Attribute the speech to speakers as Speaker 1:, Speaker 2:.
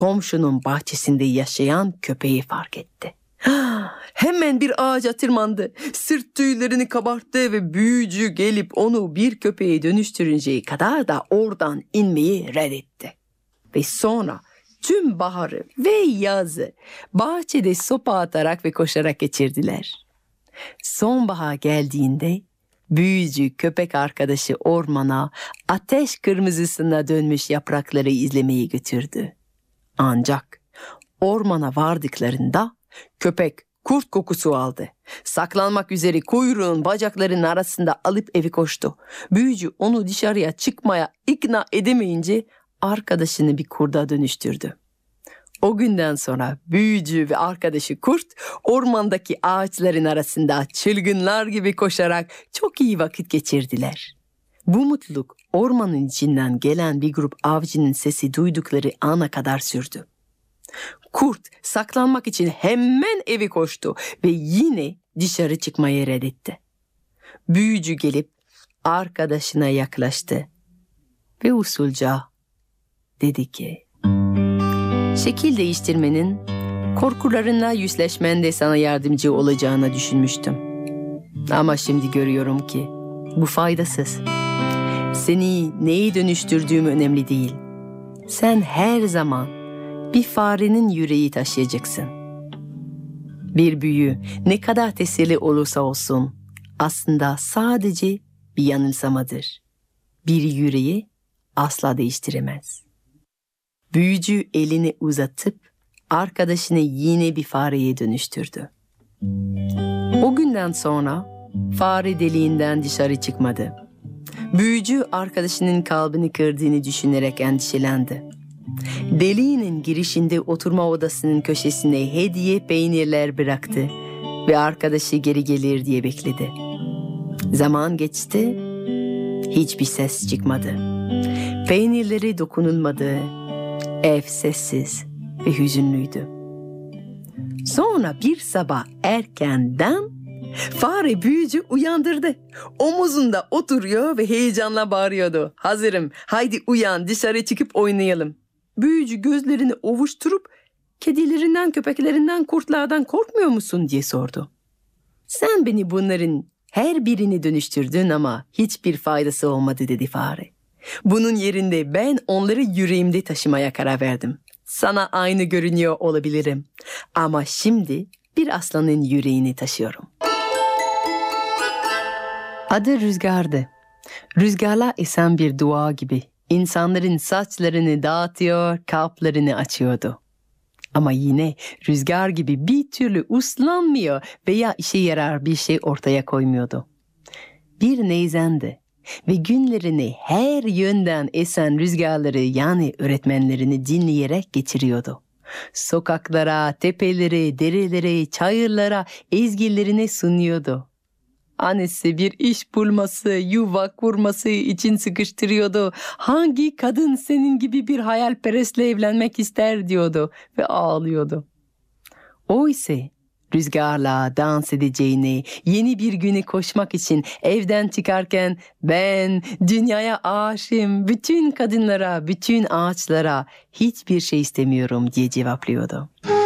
Speaker 1: komşunun bahçesinde yaşayan köpeği fark etti. Hemen bir ağaca tırmandı. Sırt tüylerini kabarttı ve büyücü gelip onu bir köpeğe dönüştürünceye kadar da oradan inmeyi reddetti. Ve sonra tüm baharı ve yazı bahçede sopa atarak ve koşarak geçirdiler. Sonbahar geldiğinde büyücü köpek arkadaşı ormana ateş kırmızısına dönmüş yaprakları izlemeye götürdü. Ancak ormana vardıklarında köpek kurt kokusu aldı. Saklanmak üzere kuyruğun bacaklarının arasında alıp eve koştu. Büyücü onu dışarıya çıkmaya ikna edemeyince arkadaşını bir kurda dönüştürdü. O günden sonra büyücü ve arkadaşı kurt ormandaki ağaçların arasında çılgınlar gibi koşarak çok iyi vakit geçirdiler. Bu mutluluk ormanın içinden gelen bir grup avcının sesi duydukları ana kadar sürdü. Kurt saklanmak için hemen eve koştu ve yine dışarı çıkmayı reddetti. Büyücü gelip arkadaşına yaklaştı ve usulca dedi ki, "Şekil değiştirmenin korkularınla yüzleşmende sana yardımcı olacağını düşünmüştüm. Ama şimdi görüyorum ki bu faydasız. Seni neye dönüştürdüğüm önemli değil. Sen her zaman bir farenin yüreği taşıyacaksın. Bir büyü ne kadar tesirli olursa olsun aslında sadece bir yanılsamadır. Bir yüreği asla değiştiremez." Büyücü elini uzatıp arkadaşını yine bir fareye dönüştürdü. O günden sonra fare deliğinden dışarı çıkmadı. Büyücü arkadaşının kalbini kırdığını düşünerek endişelendi. Deliğinin girişinde oturma odasının köşesine hediye peynirler bıraktı ve arkadaşı geri gelir diye bekledi. Zaman geçti, hiçbir ses çıkmadı. Peynirleri dokunulmadı, ev sessiz ve hüzünlüydü. Sonra bir sabah erkenden fare büyücü uyandırdı. Omuzunda oturuyor ve heyecanla bağırıyordu. "Hazırım, haydi uyan, dışarı çıkıp oynayalım." Büyücü gözlerini ovuşturup kedilerinden, köpeklerinden, kurtlardan korkmuyor musun diye sordu. "Sen beni bunların her birini dönüştürdün ama hiçbir faydası olmadı," dedi fare. "Bunun yerinde ben onları yüreğimde taşımaya karar verdim. Sana aynı görünüyor olabilirim ama şimdi bir aslanın yüreğini taşıyorum." Adı Rüzgar'dı. Rüzgarla esen bir dua gibi insanların saçlarını dağıtıyor, kalplerini açıyordu. Ama yine rüzgar gibi bir türlü uslanmıyor veya işe yarar bir şey ortaya koymuyordu. Bir neyzendi ve günlerini her yönden esen rüzgarları yani öğretmenlerini dinleyerek geçiriyordu. Sokaklara, tepelere, derelere, çayırlara ezgilerini sunuyordu. Annesi bir iş bulması, yuva kurması için sıkıştırıyordu. "Hangi kadın senin gibi bir hayalperestle evlenmek ister?" diyordu ve ağlıyordu. O ise rüzgarla dans edeceğini, yeni bir güne koşmak için evden çıkarken "Ben dünyaya aşığım, bütün kadınlara, bütün ağaçlara hiçbir şey istemiyorum," diye cevaplıyordu.